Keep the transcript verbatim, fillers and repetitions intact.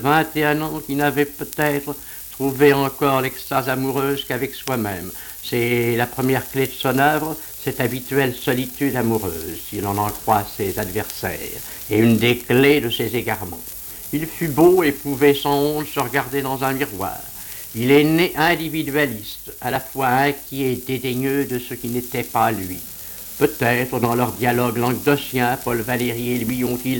vingt et un ans qui n'avait peut-être trouvé encore l'extase amoureuse qu'avec soi-même. C'est la première clé de son œuvre, cette habituelle solitude amoureuse, si l'on en croit ses adversaires, et une des clés de ses égarements. Il fut beau et pouvait sans honte se regarder dans un miroir. Il est né individualiste, à la fois inquiet et dédaigneux de ce qui n'était pas lui. Peut-être dans leur dialogue languedocien, Paul Valéry et lui ont-ils